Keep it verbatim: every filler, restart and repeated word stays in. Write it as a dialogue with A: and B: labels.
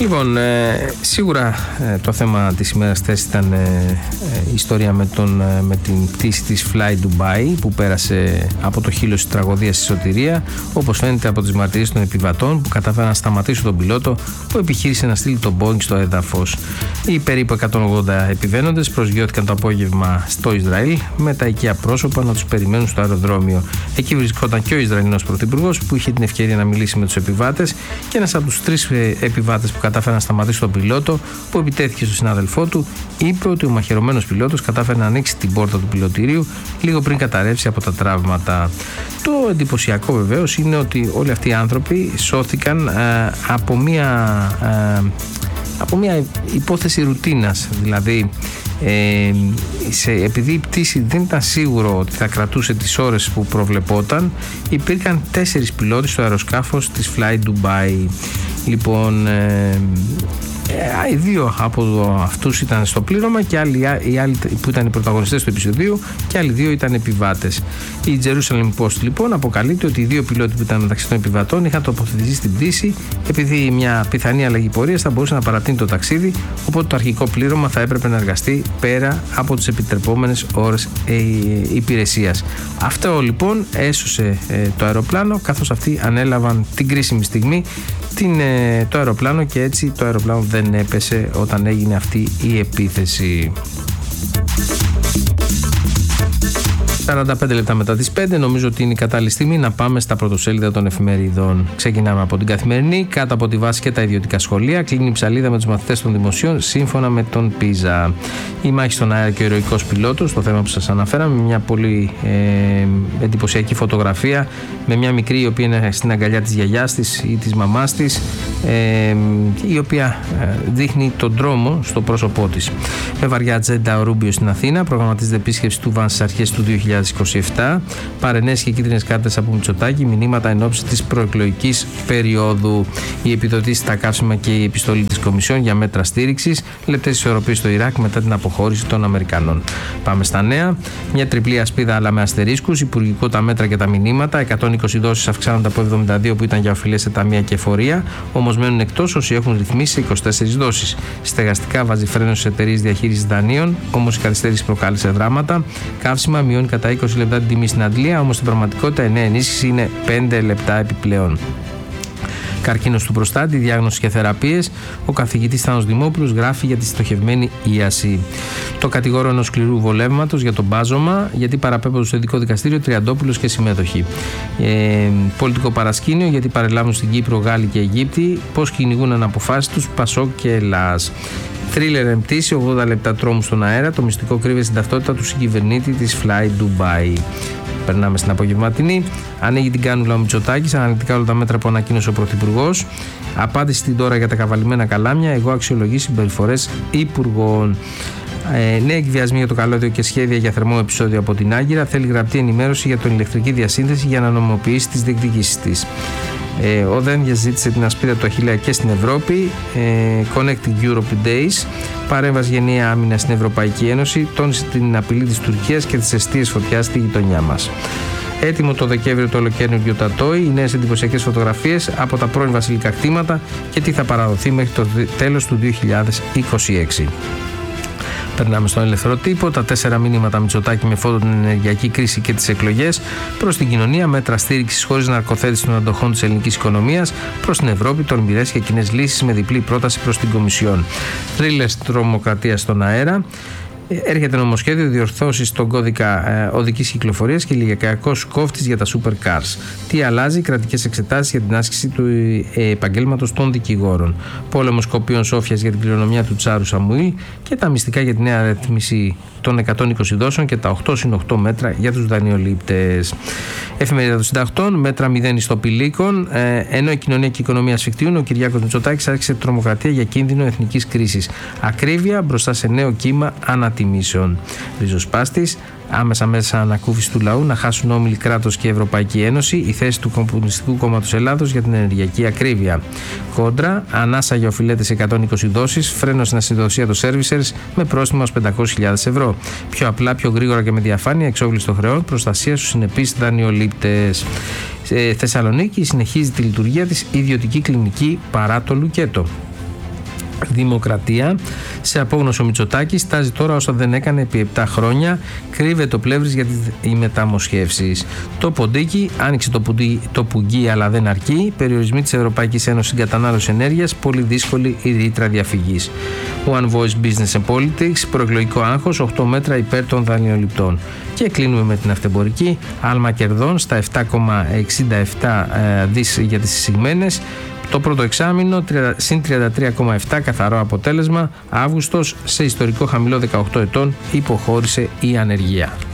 A: Λοιπόν, ε, σίγουρα ε, το θέμα της ημέρας χθες ήταν ε, ε, ιστορία με, τον, ε, με την πτήση της Fly Dubai που πέρασε από το χείλος της τραγωδίας στη σωτηρία, όπως φαίνεται από τις μαρτυρίες των επιβατών που κατάφεραν να σταματήσουν τον πιλότο που επιχείρησε να στείλει τον Boeing στο έδαφος. Οι περίπου εκατόν ογδόντα επιβαίνοντες προσγειώθηκαν το απόγευμα στο Ισραήλ με τα οικεία πρόσωπα να τους περιμένουν στο αεροδρόμιο. Εκεί βρισκόταν και ο Ισραηλινός πρωθυπουργός που είχε την ευκαιρία να μιλήσει με τους επιβάτες και ένας από τους τρεις επιβάτες που κατάφερε να σταματήσει τον πιλότο που επιτέθηκε στον συνάδελφό του είπε ότι ο μαχαιρωμένος πιλότος κατάφερε να ανοίξει την πόρτα του πιλωτηρίου λίγο πριν καταρρεύσει από τα τραύματα. Το εντυπωσιακό βεβαίως είναι ότι όλοι αυτοί οι άνθρωποι σώθηκαν ε, από μια ε, από μια υπόθεση ρουτίνας, δηλαδή ε, σε, επειδή η πτήση δεν ήταν σίγουρο ότι θα κρατούσε τις ώρες που προβλεπόταν, υπήρχαν τέσσερις πιλότοι στο αεροσκάφος της Fly Dubai. Λοιπόν, ε, οι δύο από αυτούς ήταν στο πλήρωμα και άλλοι, οι άλλοι που ήταν οι πρωταγωνιστές του επεισοδίου και άλλοι δύο ήταν επιβάτες. Η Jerusalem Post λοιπόν αποκαλύπτει ότι οι δύο πιλότοι που ήταν μεταξύ των επιβατών είχαν τοποθετηθεί στην πτήση επειδή μια πιθανή αλλαγή πορείας θα μπορούσε να παρατείνει το ταξίδι, οπότε το αρχικό πλήρωμα θα έπρεπε να εργαστεί πέρα από τις επιτρεπόμενες ώρες ε, υπηρεσίας. Αυτό λοιπόν έσωσε ε, το αεροπλάνο, καθώς αυτοί ανέλαβαν την κρίσιμη στιγμή την, ε, το αεροπλάνο και έτσι το αεροπλάνο δεν έπεσε όταν έγινε αυτή η επίθεση. σαράντα πέντε λεπτά μετά τις πέντε, νομίζω ότι είναι η κατάλληλη στιγμή να πάμε στα πρωτοσέλιδα των εφημερίδων. Ξεκινάμε από την Καθημερινή. Κάτω από τη βάση και τα ιδιωτικά σχολεία, κλείνει η ψαλίδα με τους μαθητές των δημοσίων σύμφωνα με τον Πίζα. Η μάχη στον αέρα και ο ηρωικός πιλότος, το θέμα που σας αναφέραμε, μια πολύ ε, εντυπωσιακή φωτογραφία με μια μικρή η οποία είναι στην αγκαλιά της γιαγιάς της ή της μαμάς της, ε, η οποία ε, δείχνει τον δρόμο στο πρόσωπό της. Με βαριά ατζέντα ο Ρούμπιο στην Αθήνα, προγραμματίζεται επίσκεψη του Βαν στις αρχές του δύο χιλιάδες είκοσι επτά, παρενέσεις και κίτρινες κάρτες από Μητσοτάκη, μηνύματα εν ώψη της προεκλογικής περίοδου. Οι επιδοτήσεις στα καύσιμα και η επιστολή της Κομισιόν για μέτρα στήριξης, λεπτές ισορροπίες στο Ιράκ μετά την αποχώρηση των Αμερικανών. Πάμε στα νέα. Μια τριπλή ασπίδα αλλά με αστερίσκους, υπουργικό τα μέτρα και τα μηνύματα. εκατόν είκοσι δόσεις αυξάνονται από εβδομήντα δύο που ήταν για οφειλές σε ταμεία και εφορία, όμως μένουν εκτός όσοι έχουν ρυθμίσει είκοσι τέσσερις δόσεις. Στεγαστικά βάζει φρένο στις εταιρείες διαχείρισης δανείων, όμως η καθυστέρηση προκάλεσε δράματα. Καύσιμα μειώνει κατά είκοσι λεπτά την τιμή στην αντλία, όμως στην πραγματικότητα η νέα ενίσχυση είναι πέντε λεπτά επιπλέον. Καρκίνος του προστάτη, διάγνωση και θεραπείες. Ο καθηγητής Θάνος Δημόπουλος γράφει για τη στοχευμένη ίαση. Το κατηγορώ ενός σκληρού βολεύματος για το μπάζωμα, γιατί παραπέμπονται στο ειδικό δικαστήριο Τριαντόπουλος και συμμέτοχοι. Ε, πολιτικό παρασκήνιο, γιατί παρελάβουν στην Κύπρο Γάλλοι και Αιγύπτιοι. Πώς κυνηγούν αναποφάσεις τους Πασόκ και Ελλάς. Θρίλερ εμπτήση, ογδόντα λεπτά τρόμου στον αέρα. Το μυστικό κρύβεται στην ταυτότητα του συγκυβερνήτη της Fly Dubai. Περνάμε στην απογευματινή. Ανοίγει την κάνουλα ο Μητσοτάκης, αναλυτικά όλα τα μέτρα που ανακοίνωσε ο Πρωθυπουργός. Απάντηση στην τώρα για τα καβαλημένα καλάμια. Εγώ αξιολογεί συμπεριφορές υπουργών. Ε, νέοι εκβιασμοί για το καλώδιο και σχέδια για θερμό επεισόδιο από την Άγκυρα. Θέλει γραπτή ενημέρωση για την ηλεκτρική διασύνδεση για να νομιμοποιήσει τις διεκδικήσεις της. Ε, ο ΔΕΝ διαζήτησε την ασπίδα του Αχιλλέα και στην Ευρώπη. ε, Connecting Europe Days, παρέμβαση γενναία άμυνα στην Ευρωπαϊκή Ένωση, τόνισε την απειλή της Τουρκίας και τις αιστείες φωτιάς στη γειτονιά μας. Έτοιμο το Δεκέμβριο το ολοκαίρινο Τατόι, οι νέες εντυπωσιακές φωτογραφίες από τα πρώην βασιλικά κτήματα και τι θα παραδοθεί μέχρι το τέλος του δύο χιλιάδες είκοσι έξι. Περνάμε στον ελεύθερο τύπο. Τα τέσσερα μήνυματα Μητσοτάκη με φόντο την ενεργειακή κρίση και τις εκλογές. Προς την κοινωνία, μέτρα στήριξης χωρίς ναρκοθέτηση των αντοχών της ελληνικής οικονομίας. Προς την Ευρώπη, τολμηρές και κοινές λύσεις με διπλή πρόταση προς την Κομισιόν. Θρίλερ τρομοκρατία στον αέρα. Έρχεται νομοσχέδιο διορθώσεις στον κώδικα ε, οδικής κυκλοφορίας και ηλικιακός κόφτης για τα supercars. Τι αλλάζει, κρατικές εξετάσεις για την άσκηση του ε, επαγγέλματος των δικηγόρων. Πόλεμος κοπίων Σόφιας για την κληρονομιά του Τσάρου Σαμουήλ και τα μυστικά για τη νέα ρύθμιση των εκατόν είκοσι δόσεων και τα οκτώ συν οκτώ μέτρα για τους δανειολήπτες. Εφημερίδα των Συντακτών, μέτρα μηδέν ιστοπηλίκων. Ε, ενώ η κοινωνία και η οικονομία ασφικτιούν, ο Κυριάκος Μητσοτάκης άρχισε τρομοκρατία για κίνδυνο εθνικής κρίσης. Ακρίβεια μπροστά σε νέο κύμα ανατιμήσεων. Ριζοσπάστης, άμεσα μέσα ανακούφιση του λαού να χάσουν όμιλοι κράτος και Ευρωπαϊκή Ένωση, η θέση του Κομμουνιστικού Κόμματος Ελλάδος για την ενεργειακή ακρίβεια. Κόντρα, ανάσα για οφειλέτες εκατόν είκοσι δόσεις, φρένο στην ασυνδοσία των servicers με πρόστιμο ως πεντακόσιες χιλιάδες ευρώ. Πιο απλά, πιο γρήγορα και με διαφάνεια, εξόβληση των χρεών, προστασία στους συνεπείς δανειολήπτες. Ε, Θεσσαλονίκη συνεχίζει τη λειτουργία της ιδιωτική κλινική παρά το λουκέτο. Δημοκρατία. Σε απόγνωσο Μητσοτάκης, στάζει τώρα όσα δεν έκανε επί επτά χρόνια. Κρύβεται ο Πλεύρης για τις μεταμοσχεύσεις. Το ποντίκι, άνοιξε το, πουντί, το πουγγί, αλλά δεν αρκεί. Περιορισμοί της Ευρωπαϊκής Ένωσης στην κατανάλωση ενέργειας. Πολύ δύσκολη η ρήτρα διαφυγής. One Voice Business and Politics. Προεκλογικό άγχος. οκτώ μέτρα υπέρ των δανειοληπτών. Και κλείνουμε με την αυτεμπορική. Άλμα κερδών στα επτά κόμμα εξήντα επτά δις για τις εισηγμένες. Το πρώτο εξάμηνο, συν τριάντα τρία κόμμα επτά καθαρό αποτέλεσμα. Αύγουστος, σε ιστορικό χαμηλό δεκαοκτώ ετών, υποχώρησε η ανεργία.